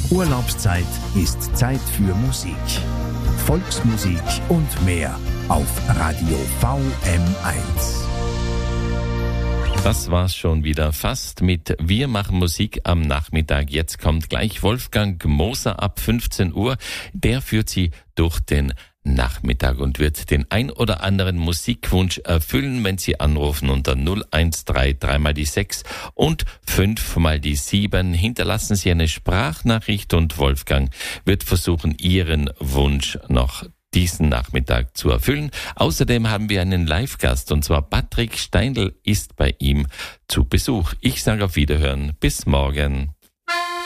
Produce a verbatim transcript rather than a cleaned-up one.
Urlaubszeit ist Zeit für Musik. Volksmusik und mehr auf Radio V M eins. Das war's schon wieder fast mit Wir machen Musik am Nachmittag. Jetzt kommt gleich Wolfgang Moser ab fünfzehn Uhr. Der führt Sie durch den Nachmittag und wird den ein oder anderen Musikwunsch erfüllen, wenn Sie anrufen unter null eins drei drei mal die sechs und fünf mal die sieben. Hinterlassen Sie eine Sprachnachricht und Wolfgang wird versuchen, Ihren Wunsch noch diesen Nachmittag zu erfüllen. Außerdem haben wir einen Live-Gast, und zwar Patrick Steindl ist bei ihm zu Besuch. Ich sage auf Wiederhören. Bis morgen.